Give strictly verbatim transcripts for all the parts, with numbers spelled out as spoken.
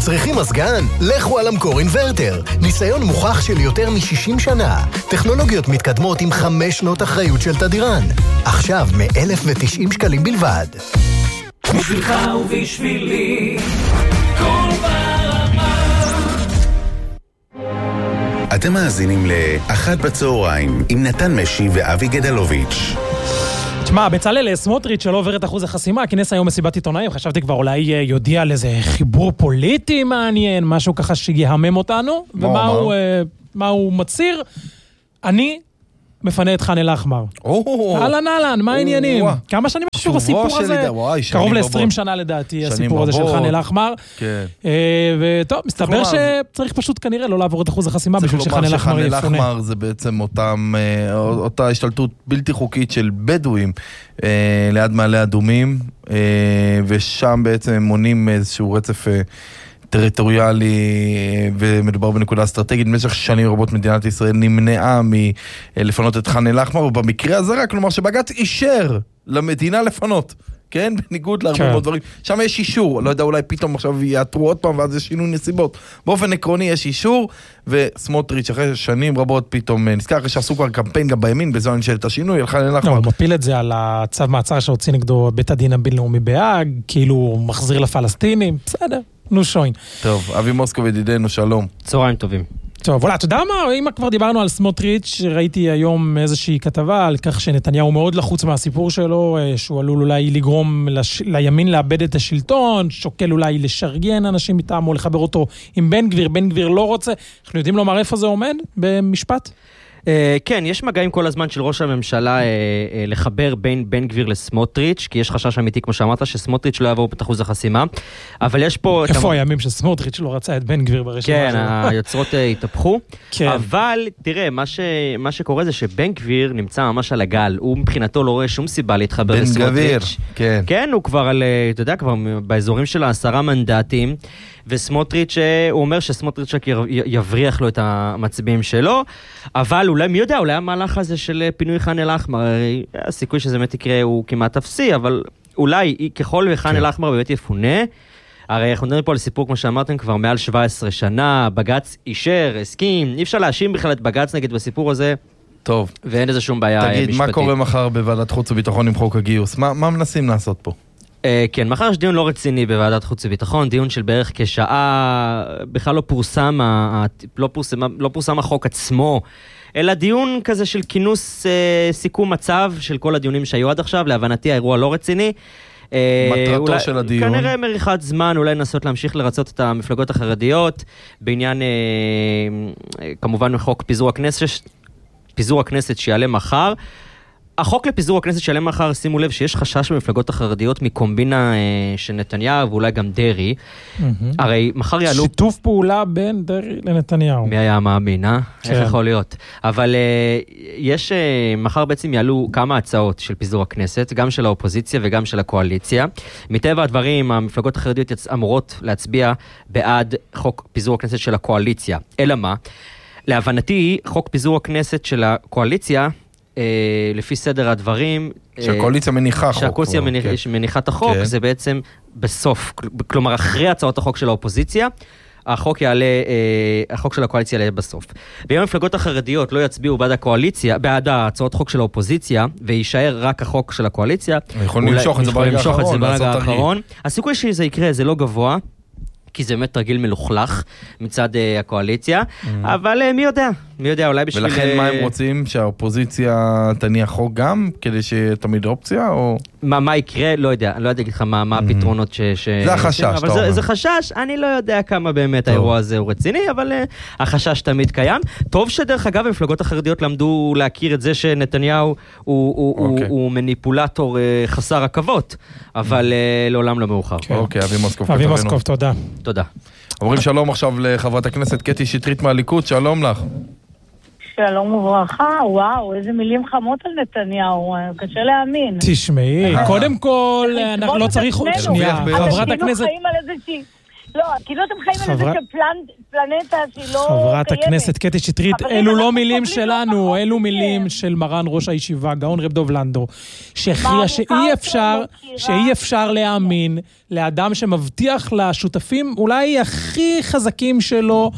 צריכים מזגן? לכו על המקור אינברטר. ניסיון מוכח של יותר מ-שישים שנה. טכנולוגיות מתקדמות עם חמש שנות אחריות של תדירן. עכשיו מ-אלף ותשעים שקלים בלבד. בשבילך ובשבילי כל ברמה. אתם מאזינים לאחת בצהריים עם נתן משי ואבי גדלוביץ'. תשמע, בצלאל סמוטריץ' שלא עובר את אחוז החסימה, כינס היום מסיבת עיתונאים, חשבתי כבר אולי יודיע על איזה חיבור פוליטי מעניין, משהו ככה שיהמם אותנו, ומה הוא, מה הוא מציר? אני מפנה את חן אל-אחמר. אהלן אהלן, מה העניינים? כמה שנים חשוב הסיפור הזה? קרוב ל-עשרים שנה לדעתי הסיפור הזה של חן אל-אחמר. וטוב, מסתבר שצריך פשוט כנראה לא לעבור את אחוז החסימה בשביל שחן אל-אחמר יפונה. חן אל-אחמר זה בעצם אותה השתלטות בלתי חוקית של בדואים ליד מעלה אדומים, ושם בעצם הם מונים איזשהו רצף טריטוריאלי, ומדובר בנקודה אסטרטגית. במשך שנים רבות מדינת ישראל נמנעה מלפנות את חן אל-אחמר, ובמקרה הזה רק, כלומר שבג"ץ אישר למדינה לפנות, כן? בניגוד להרבה מאוד דברים. שם יש אישור, לא יודע, אולי פתאום עכשיו יעתרו עוד פעם, ואז יש שינוי נסיבות. באופן עקרוני יש אישור, וסמוטריץ' אחרי שנים רבות פתאום נזכר, אחרי שעשו כבר קמפיין גם בימין, בזמן נשאלת השינוי, על חן אל-אחמר. לא, הוא מפיל את זה על הצו מעצר שהוציא נגדו בית הדין הבינלאומי בהאג, כאילו הוא מחזיר לפלסטינים, בסדר. נו שוין. טוב, אבי מוסקוב ידידנו, שלום. צהריים טובים. טוב, וואלה, אתה יודע מה? אם כבר דיברנו על סמוטריץ', ראיתי היום איזושהי כתבה על כך שנתניהו מאוד לחוץ מהסיפור שלו, שהוא עלול אולי לגרום לש... לימין לאבד את השלטון, שוקל אולי לשרגן אנשים מטעם או לחבר אותו עם בן גביר, בן גביר לא רוצה. אנחנו יודעים לומר איפה זה עומד במשפט? כן, יש מגעים כל הזמן של ראש הממשלה לחבר בין בן גביר לסמוטריץ', כי יש חשש אמיתי, כמו שאמרת, שסמוטריץ' לא יעבור את אחוז החסימה, אבל יש פה... איפה הימים שסמוטריץ' לא רצה את בן גביר ברשימה? כן, היוצרות התהפכו, אבל תראה, מה שקורה זה שבן גביר נמצא ממש על הגל, הוא מבחינתו לא רואה שום סיבה להתחבר לסמוטריץ'. כן, הוא כבר על, אתה יודע, כבר באזורים של העשרה מנדטים, וסמוטריץ', הוא אומר שסמוטריץ' יבריח לו את המצביעים שלו, אבל אולי, מי יודע, אולי המהלך הזה של פינוי חן אל-אחמר, הסיכוי שזה באמת יקרה הוא כמעט אפסי, אבל אולי ככל וחן אל-אחמר באמת יפונה, הרי אנחנו מדברים פה על סיפור, כמו שאמרתם, כבר מעל שבע עשרה שנה, בג"ץ אישר, הסכים, אי אפשר להאשים בכלל את בג"ץ נגד בסיפור הזה, טוב. ואין איזה שום בעיה תגיד, משפטית. מה קורה מחר בוועדת חוץ וביטחון עם חוק הגיוס? מה, מה מנסים לעשות פה? כן, מחר יש דיון לא רציני בוועדת חוץ וביטחון, דיון של בערך כשעה, בכלל לא פורסם, לא פורסם, לא פורסם החוק עצמו, אלא דיון כזה של כינוס סיכום מצב של כל הדיונים שהיו עד עכשיו, להבנתי האירוע לא רציני. מטרתו אולי, של הדיון? כנראה מריחת זמן, אולי לנסות להמשיך לרצות את המפלגות החרדיות, בעניין כמובן חוק פיזור הכנסת, פיזור הכנסת שיעלה מחר, החוק לפיזור הכנסת שלם מחר, שימו לב שיש חשש במפלגות החרדיות מקומבינה של נתניהו ואולי גם דרי. הרי מחר יעלו... שיתוף פעולה בין דרי לנתניהו. מי היה מאמין, אה? איך יכול להיות? אבל יש, מחר בעצם יעלו כמה הצעות של פיזור הכנסת, גם של האופוזיציה וגם של הקואליציה. מטבע הדברים, המפלגות החרדיות אמורות להצביע בעד חוק פיזור הכנסת של הקואליציה. אלא מה? להבנתי, חוק פיזור הכנסת של הקואליציה, לפי סדר הדברים, שהקואליציה מניחה חוק, שהקואליציה מניחה את החוק, זה בעצם בסוף, כלומר אחרי הצעות החוק של האופוזיציה, החוק יעלה, החוק של הקואליציה יעלה בסוף. ואם המפלגות החרדיות לא יצביעו בעד הקואליציה, בעד הצעות חוק של האופוזיציה, ויישאר רק החוק של הקואליציה, יכולים למשוך את זה ברגע האחרון. הסיכוי שזה יקרה זה לא גבוה, כי זה באמת תרגיל מלוכלך מצד uh, הקואליציה, mm. אבל uh, מי יודע, מי יודע, אולי בשביל... ולכן מה הם רוצים? שהאופוזיציה תניח חוק גם, כדי שתמיד אופציה, או... מה, מה יקרה? לא יודע, אני לא יודע להגיד לך מה, מה הפתרונות ש... ש... זה החשש, אבל זה, זה חשש, אני לא יודע כמה באמת טוב. האירוע הזה הוא רציני, אבל uh, החשש תמיד קיים. טוב שדרך אגב, המפלגות החרדיות למדו להכיר את זה שנתניהו הוא, הוא, אוקיי. הוא, הוא מניפולטור uh, חסר עכבות, אבל uh, לעולם לא מאוחר. כן. אוקיי, אבי מוסקוב. אבי מוסקוב, תודה. תודה. אומרים שלום עכשיו לחברת הכנסת קטי שטרית מהליכוד, שלום לך. שלום וברכה, וואו, איזה מילים חמות על נתניהו, קשה להאמין. תשמעי, קודם כל, אנחנו לא צריך... שנייה, חברת הכנסת... לא, כאילו אתם חיים על איזה פלנטה שהיא לא קיימת. חברת הכנסת קטי שטרית, אלו לא מילים שלנו, אלו מילים של מרן ראש הישיבה, גאון רב דוב לנדו, שהכריע שאי אפשר, שאי אפשר להאמין לאדם שמבטיח לשותפים אולי הכי חזקים שלו,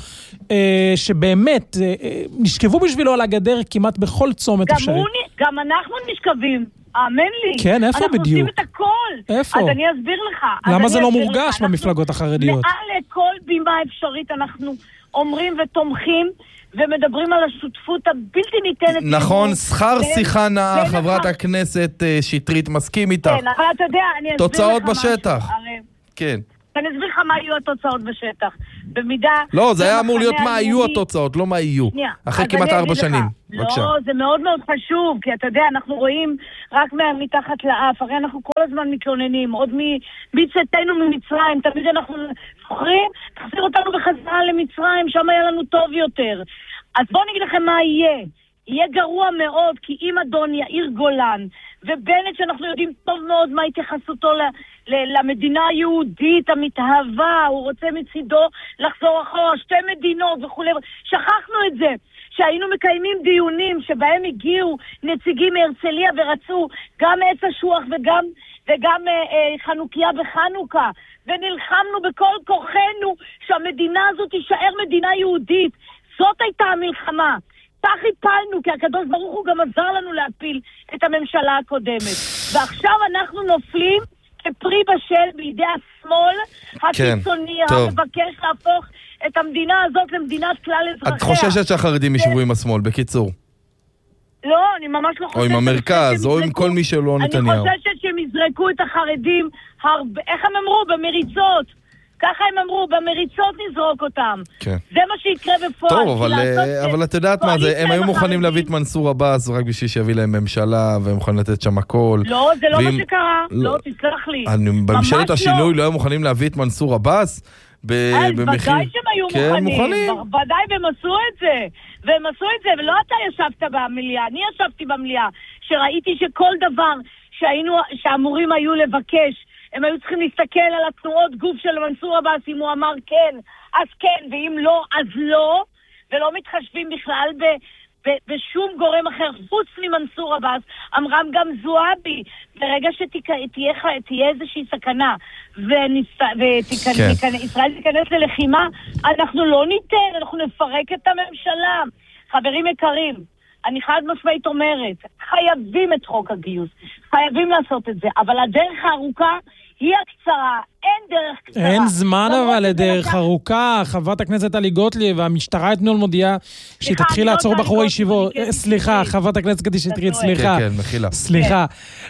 שבאמת נשכבו בשבילו על הגדר כמעט בכל צומת אפשרי. גם אנחנו נשכבים. אמן לי. כן, איפה בדיוק? אנחנו עושים את הכל. איפה? אז אני אסביר לך. למה זה לא מורגש במפלגות החרדיות? מעל לכל בימה אפשרית אנחנו אומרים ותומכים ומדברים על השותפות הבלתי ניתנת. נכון, שכר שיחה נאה, חברת הכנסת שטרית, מסכים איתך. כן, אבל אתה יודע, אני אסביר לך תוצאות בשטח. כן. אני אסביר לך מה יהיו התוצאות בשטח. במידה... לא, זה היה אמור להיות מה היו התוצאות, לא מה יהיו. אחרי כמעט ארבע שנים. לא, זה מאוד מאוד חשוב, כי אתה יודע, אנחנו רואים רק מתחת לאף, הרי אנחנו כל הזמן מתלוננים, עוד מצאתנו ממצרים, תמיד אנחנו זוכרים, תחזיר אותנו בחזרה למצרים, שם היה לנו טוב יותר. אז בואו נגיד לכם מה יהיה. יהיה גרוע מאוד, כי אם אדון יאיר גולן ובנט, שאנחנו יודעים טוב מאוד מה התייחסותו למדינה היהודית המתהווה, הוא רוצה מצידו לחזור אחורה, שתי מדינות וכו'. שכחנו את זה, שהיינו מקיימים דיונים שבהם הגיעו נציגים מהרצליה ורצו גם עץ אשוח וגם, וגם אה, אה, חנוכיה בחנוכה, ונלחמנו בכל כוחנו שהמדינה הזאת תישאר מדינה יהודית. זאת הייתה המלחמה. כך הפלנו, כי הקדוש ברוך הוא גם עזר לנו להפיל את הממשלה הקודמת. ועכשיו אנחנו נופלים כפרי בשל בידי השמאל הקיצוני, כן, המבקש להפוך את המדינה הזאת למדינת כלל אזרחיה. את חוששת שהחרדים ישבו עם השמאל, בקיצור? לא, אני ממש לא חוששת. או עם המרכז, או עם כל מי שלא נתניהו. אני חוששת שהם יזרקו את החרדים, הרבה, איך הם אמרו? במריצות. ככה הם אמרו, במריצות נזרוק אותם. כן. זה מה שיקרה בפועל. טוב, אבל, אבל את יודעת מה זה, הם היו מוכנים להביא את מנסור עבאס רק בשביל שיביא להם ממשלה, והם מוכנים לתת שם הכל. לא, זה לא ואם... מה שקרה, לא, לא תסלח לי. בממשלת השינוי לא. לא היו מוכנים להביא את מנסור עבאס? ב... במחיר... ודאי שהם היו כן, מוכנים. מוכנים. ודאי, והם עשו את זה. והם עשו את זה, ולא אתה ישבת במליאה, אני ישבתי במליאה, שראיתי שכל דבר שהיינו, שאמורים היו לבקש, הם היו צריכים להסתכל על התנועות גוף של מנסור עבאס, אם הוא אמר כן, אז כן, ואם לא, אז לא, ולא מתחשבים בכלל ב, ב, בשום גורם אחר, חוץ ממנסור עבאס. אמרם גם זועבי, ברגע שתהיה איזושהי סכנה, וישראל תיכנס ללחימה, אנחנו לא ניתן, אנחנו נפרק את הממשלה. חברים יקרים, אני חד משמעית אומרת, חייבים את חוק הגיוס, חייבים לעשות את זה, אבל הדרך הארוכה היא הקצרה, אין דרך קצרה. אין זמן אבל לדרך ארוכה, חברת הכנסת טלי גוטליב, והמשטרה אתמול מודיעה שהיא תתחיל לעצור בחורי ישיבות. סליחה, חברת הכנסת קטי שטרית, סליחה. כן, מחילה. סליחה.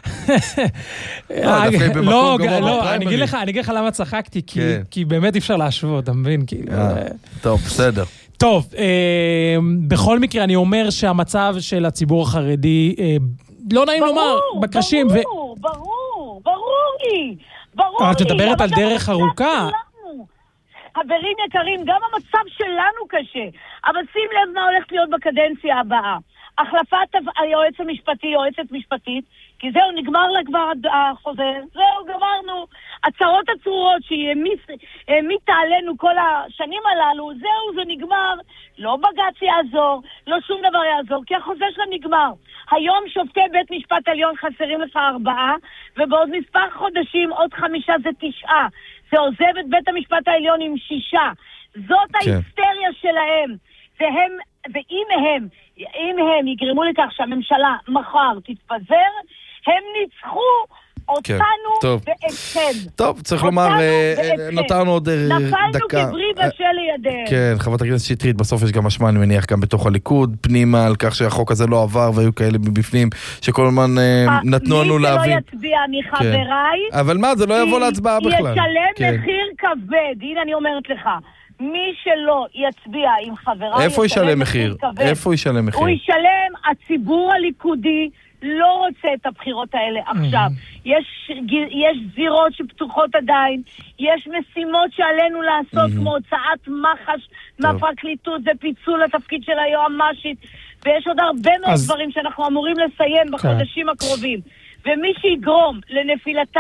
לא, לא, אני אגיד לך, אני אגיד לך למה צחקתי, כי באמת אי אפשר להשוות, אתה מבין? טוב, בסדר. טוב, אה, בכל מקרה אני אומר שהמצב של הציבור החרדי, אה, לא נעים לומר, בקשים. ברור, ו... ברור, ברור לי, ברור לי. את מדברת על דרך ארוכה. חברים יקרים, גם המצב שלנו קשה, אבל שים לב מה הולך להיות בקדנציה הבאה. החלפת היועץ המשפטי, יועצת משפטית, כי זהו, נגמר לה כבר החוזר, זהו, גמרנו. הצהרות הצרורות שהעמיתה עלינו כל השנים הללו, זהו, זה נגמר. לא בג"ץ יעזור, לא שום דבר יעזור, כי החוזר שלה נגמר. היום שופטי בית משפט עליון חסרים לך ארבעה, ובעוד מספר חודשים עוד חמישה זה תשעה. זה עוזב את בית המשפט העליון עם שישה. זאת כן. ההיסטריה שלהם. והם, ואם הם, אם הם יגרמו לכך שהממשלה מחר תתפזר, הם ניצחו אותנו ואתכם. טוב, צריך לומר, נותרנו עוד דקה. נפלנו כברי בשל לידיהם. כן, חברת הכנסת שטרית, בסוף יש גם אשמה, אני מניח, גם בתוך הליכוד, פנימה על כך שהחוק הזה לא עבר, והיו כאלה מבפנים, שכל הזמן נתנו לנו להבין. מי שלא יצביע מחבריי, אבל מה, זה לא יבוא להצבעה בכלל. ישלם מחיר כבד, הנה אני אומרת לך. מי שלא יצביע עם חבריי... איפה ישלם מחיר? איפה ישלם מחיר? הוא ישלם, הציבור הליכודי לא רוצה את הבחירות האלה עכשיו. יש, יש זירות שפתוחות עדיין, יש משימות שעלינו לעשות, כמו הוצאת מחש מהפרקליטות, זה פיצול התפקיד של היועמ"שית, ויש עוד הרבה מאוד דברים שאנחנו אמורים לסיים בחודשים הקרובים. ומי שיגרום לנפילתה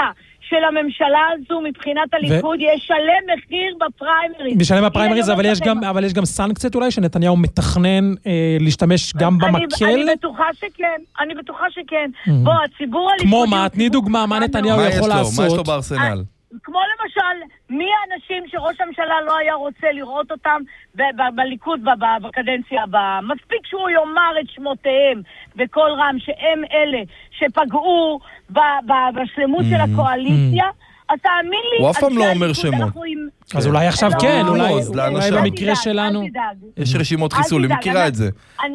של הממשלה הזו מבחינת הליכוד ישלם מחיר בפריימריז. משלם בפריימריז, אבל יש גם, אבל יש גם סנקציות אולי שנתניהו מתכנן אה, להשתמש גם במקל? אני בטוחה שכן, אני בטוחה שכן. בוא, הציבור הליכוד... כמו מה? תני דוגמה, מה נתניהו יכול לעשות? מה יש לו בארסנל? כמו למשל, מי האנשים שראש הממשלה לא היה רוצה לראות אותם בליכוד בקדנציה הבאה? מספיק שהוא יאמר את שמותיהם בכל רם שהם אלה שפגעו בשלמות של הקואליציה, אז תאמין לי... הוא אף פעם לא אומר שמות. אז אולי עכשיו כן, אולי במקרה שלנו... יש רשימות חיסול, היא מכירה את זה.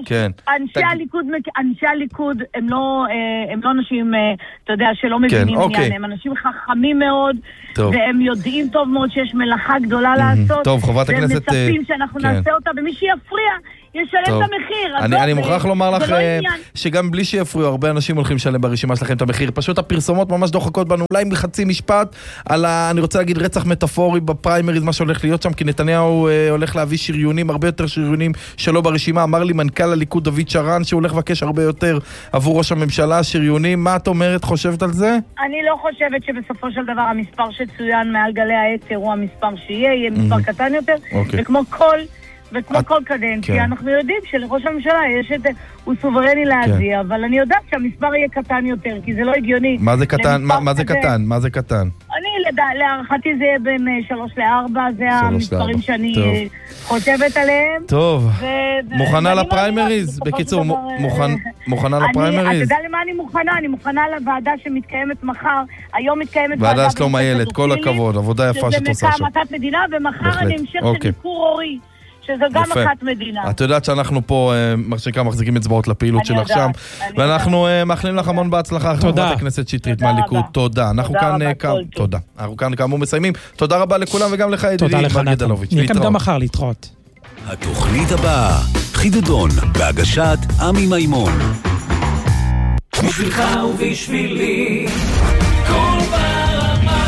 אנשי הליכוד הם לא אנשים, אתה יודע, שלא מבינים עניין, הם אנשים חכמים מאוד, והם יודעים טוב מאוד שיש מלאכה גדולה לעשות. טוב, חברת הכנסת... והם מצפים שאנחנו נעשה אותה, ומי שיפריע... ישלם את המחיר. אני, אני מוכרח לומר לך שגם בלי שיפריעו, הרבה אנשים הולכים לשלם ברשימה שלכם את המחיר. פשוט הפרסומות ממש דוחקות בנו, אולי מחצי משפט על ה... אני רוצה להגיד רצח מטאפורי בפריימריז, מה שהולך להיות שם, כי נתניהו אה, הולך להביא שריונים, הרבה יותר שריונים שלא ברשימה. אמר לי מנכ"ל הליכוד דוד שרן, שהוא הולך לבקש הרבה יותר עבור ראש הממשלה, שריונים. מה את אומרת, חושבת על זה? אני לא חושבת שבסופו של דבר המספר שצוין מעל גלי העצר הוא המספר שיהיה, יהיה מספר קטן יותר, וכמו כל... וכמו כל קדנציה, אנחנו יודעים שלראש הממשלה יש את זה, הוא סוברני להזיע, אבל אני יודעת שהמספר יהיה קטן יותר, כי זה לא הגיוני. מה זה קטן? מה זה קטן? מה זה קטן? אני, להערכתי זה יהיה בין שלוש לארבע, זה המספרים שאני חושבת עליהם. טוב, מוכנה לפריימריז? בקיצור, מוכנה לפריימריז? אתה יודע למה אני מוכנה? אני מוכנה לוועדה שמתקיימת מחר, היום מתקיימת ועדה שלום הילד, כל הכבוד, עבודה יפה שאת עושה שם. שזה מכת מדינה, ומחר אני המשך של ביקור הורי. שזה גם אחת מדינה. את יודעת שאנחנו פה, מה שנקרא, מחזיקים אצבעות לפעילות שלך שם, ואנחנו מאחלים לך המון בהצלחה, חברת הכנסת שטרית מהליכוד. תודה. אנחנו כאן, תודה. אנחנו כאן כאמור מסיימים. תודה רבה לכולם וגם לך ידידי. תודה לך נתן. נהיה כאן גם מחר להתראות. התוכנית הבאה, חידדון, בהגשת עמי מימון. בשבילך ובשבילי, כל ברמה.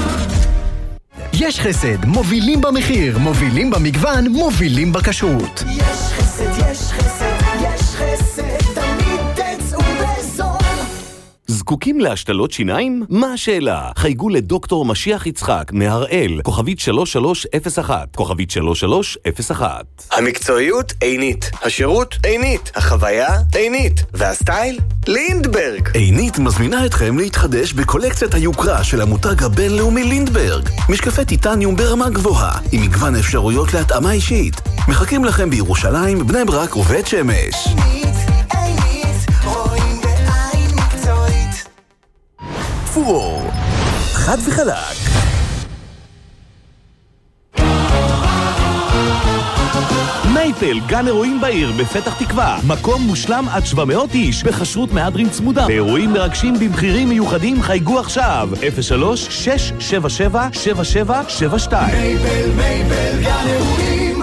יש חסד, מובילים במחיר, מובילים במגוון, מובילים בכשרות. יש חסד, יש חסד, יש חסד, תמיד תצאו בזול. זקוקים להשתלות שיניים? מה השאלה? חייגו לדוקטור משיח יצחק מהראל, כוכבית שלוש שלוש אפס אחת, כוכבית שלוש שלוש אפס אחת. המקצועיות עינית, השירות עינית, החוויה עינית, והסטייל לינדברג. עינית מזמינה אתכם להתחדש בקולקציית היוקרה של המותג הבינלאומי לינדברג. משקפי טיטניום ברמה גבוהה, עם מגוון אפשרויות להתאמה אישית. מחכים לכם בירושלים, בני ברק ובית שמש. עינית, עינית, רואים בעין מקצועית. פואר, חד וחלק. מייפל, גן אירועים בעיר בפתח תקווה. מקום מושלם עד שבע מאות איש, בחשרות מהדרין צמודה. באירועים מרגשים במחירים מיוחדים חייגו עכשיו. אפס שלוש שש שבע שבע שבע שבע שבע שתיים. מייפל, מייפל, גן אירועים.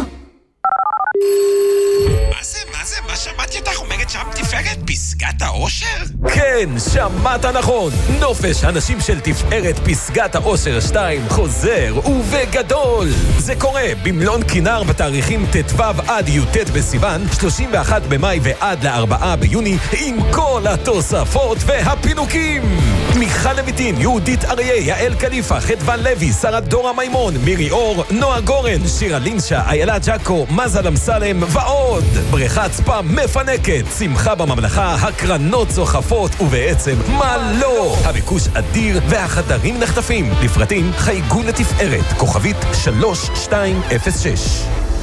מה זה, מה זה, מה שמעתי אותך אומרת שם תפארת פסגת האושר? כן, שמעת נכון. נופש הנשים של תפארת פסגת האושר שתיים חוזר ובגדול. זה קורה במלון כינר בתאריכים ט"ו עד י"ט בסיוון, שלושים ואחד במאי ועד לארבעה ביוני, עם כל התוספות והפינוקים. מיכל לויטין, יהודית אריה, יעל קליפה, חדוון לוי, שרת דורה מימון, מירי אור, נועה גורן, שירה לינשה, איילה ג'קו, מזל אמסלם ועוד. בריכת ספא מפנקת, שמחה בממלכה, הקרנות צוחפות, ובעצם מה לא? הביקוש אדיר והחדרים נחטפים. לפרטים חייגו לתפארת, כוכבית שלוש שתיים אפס שש.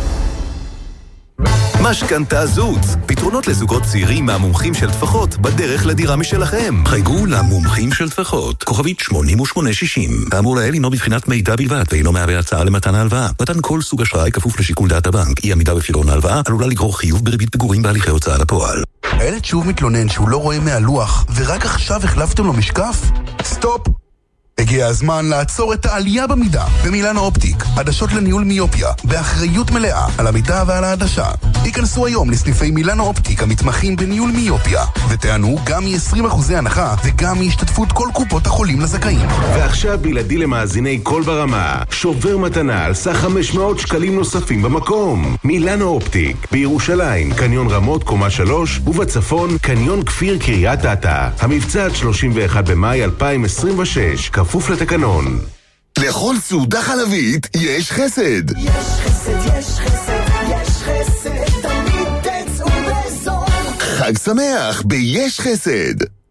משכנתה זוץ, פתרונות לזוגות צעירים מהמומחים של טפחות בדרך לדירה משלכם. חייגו למומחים של טפחות, כוכבית שמונים ושמונה שישים. כאמור לעיל אינו בבחינת מידע בלבד ואינו מהווה הצעה למתן ההלוואה. מתן כל סוג אשראי כפוף לשיקול דעת הבנק. אי עמידה בפירעון ההלוואה עלולה לגרור חיוב בריבית פיגורים בהליכי הוצאה לפועל. הילד שוב מתלונן שהוא לא רואה מהלוח ורק עכשיו החלפתם לו משקף? סטופ! הגיע הזמן לעצור את העלייה במידה במילאנו אופטיק, עדשות לניהול מיופיה, באחריות מלאה על המידה ועל העדשה. היכנסו היום לסניפי מילאנו אופטיק המתמחים בניהול מיופיה, ותענו גם מ-עשרים אחוז הנחה וגם מהשתתפות כל קופות החולים לזכאים. ועכשיו בלעדי למאזיני כל ברמה, שובר מתנה על סך חמש מאות שקלים נוספים במקום. מילאנו אופטיק, בירושלים, קניון רמות קומה שלוש, ובצפון, קניון כפיר קריית אתא. המבצע עד שלושים ואחד במאי אלפיים עשרים ושש, כפוף לתקנון. לכל סעודה חלבית יש חסד. יש חסד, יש חסד, יש חסד, תמיד תצאו בזול. חג שמח ביש חסד.